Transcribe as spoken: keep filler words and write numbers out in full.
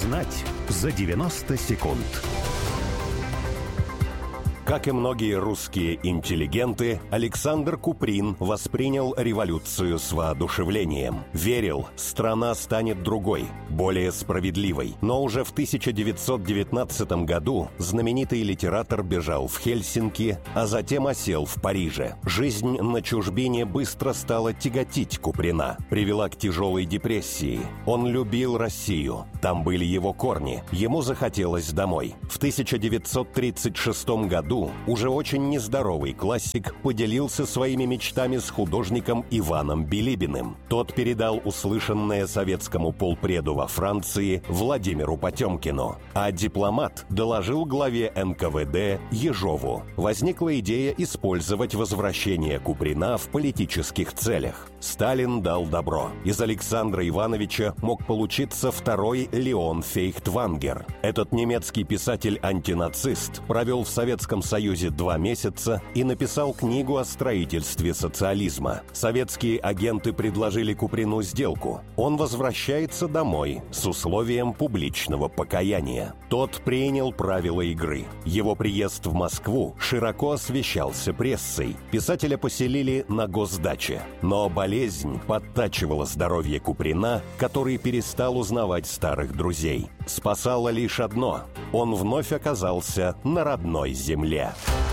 Узнать за девяносто секунд. Как и многие русские интеллигенты, Александр Куприн воспринял революцию с воодушевлением. Верил, страна станет другой, более справедливой. Но уже в тысяча девятьсот девятнадцатом году знаменитый литератор бежал в Хельсинки, а затем осел в Париже. Жизнь на чужбине быстро стала тяготить Куприна, привела к тяжелой депрессии. Он любил Россию, там были его корни, ему захотелось домой. В тысяча девятьсот тридцать шестом году уже очень нездоровый классик поделился своими мечтами с художником Иваном Билибиным. Тот передал услышанное советскому полпреду во Франции Владимиру Потемкину, а дипломат доложил главе эн ка вэ дэ Ежову. Возникла идея использовать возвращение Куприна в политических целях. Сталин дал добро. Из Александра Ивановича мог получиться второй Леон Фейхтвангер. Этот немецкий писатель-антинацист провел в Советском Союзе два месяца и написал книгу о строительстве социализма. Советские агенты предложили Куприну сделку. Он возвращается домой с условием публичного покаяния. Тот принял правила игры. Его приезд в Москву широко освещался прессой. Писателя поселили на госдаче. Но болезнь подтачивала здоровье Куприна, который перестал узнавать старых друзей. Спасало лишь одно – он вновь оказался на родной земле.